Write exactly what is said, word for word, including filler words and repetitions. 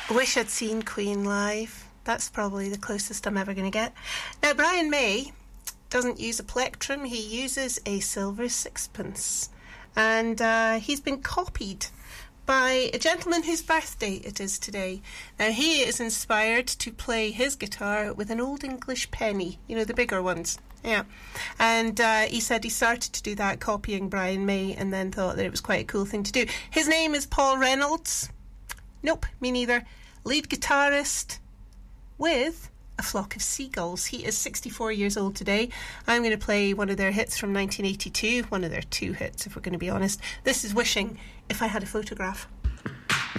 Wish I'd seen Queen live. That's probably the closest I'm ever going to get. Now, Brian May doesn't use a plectrum. He uses a silver sixpence. And uh, he's been copied by a gentleman whose birthday it is today. Now, he is inspired to play his guitar with an old English penny, you know, the bigger ones. Yeah. And uh, he said he started to do that copying Brian May and then thought that it was quite a cool thing to do. His name is Paul Reynolds. Nope, me neither. Lead guitarist with A Flock of Seagulls. He is sixty-four years old today. I'm going to play one of their hits from nineteen eighty-two, one of their two hits, if we're going to be honest. This is Wishing If I Had a Photograph.